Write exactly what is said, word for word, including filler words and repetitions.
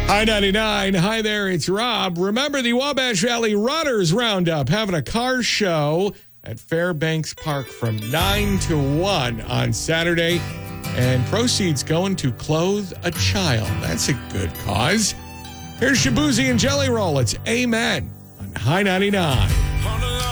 Hi ninety-nine. Hi there, it's Rob. Remember the Wabash Valley Runners Roundup having a car show at Fairbanks Park from nine to one on Saturday. And proceeds going to clothe a child. That's a good cause. Here's Shabuzi and Jelly Roll. It's Amen on High ninety-nine.